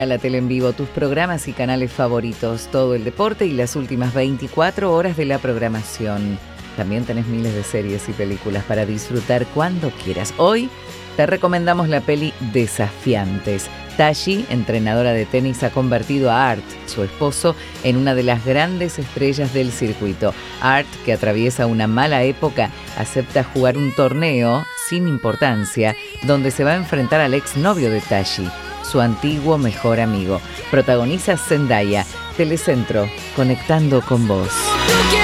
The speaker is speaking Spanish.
A la tele en vivo, tus programas y canales favoritos, todo el deporte y las últimas 24 horas de la programación. También tenés miles de series y películas para disfrutar cuando quieras. Hoy te recomendamos la peli Desafiantes. Tashi, entrenadora de tenis, ha convertido a Art, su esposo, en una de las grandes estrellas del circuito. Art, que atraviesa una mala época, acepta jugar un torneo sin importancia, donde se va a enfrentar al exnovio de Tashi, su antiguo mejor amigo. Protagoniza Zendaya. Telecentro, conectando con vos.